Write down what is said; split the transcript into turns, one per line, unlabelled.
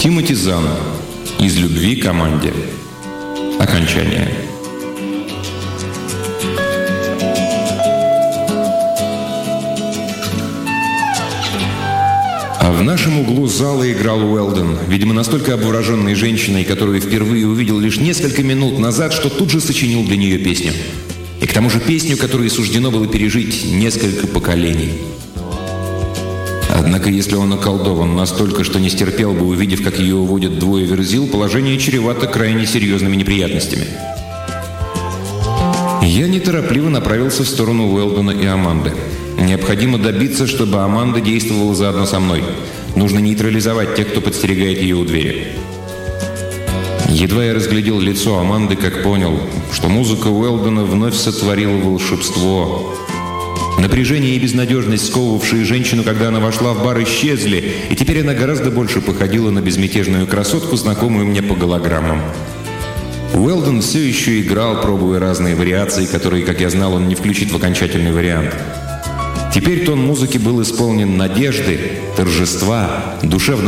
Тимоти Зан. Из любви к Аманде. Окончание. А в нашем углу зала играл Уэлдон, видимо, настолько обвороженной женщиной, которую впервые увидел лишь несколько минут назад, что тут же сочинил для нее песню. И к тому же песню, которой суждено было пережить несколько поколений. Однако, если он околдован настолько, что не стерпел бы, увидев, как ее уводят двое верзил, положение чревато крайне серьезными неприятностями. Я неторопливо направился в сторону Уэлдона и Аманды. Необходимо добиться, чтобы Аманда действовала заодно со мной. Нужно нейтрализовать тех, кто подстерегает ее у двери. Едва я разглядел лицо Аманды, как понял, что музыка Уэлдона вновь сотворила волшебство. Напряжение и безнадежность, сковывавшие женщину, когда она вошла в бар, исчезли, и теперь она гораздо больше походила на безмятежную красотку, знакомую мне по голограммам. Уэлдон все еще играл, пробуя разные вариации, которые, как я знал, он не включит в окончательный вариант. Теперь тон музыки был исполнен надежды, торжества, душевного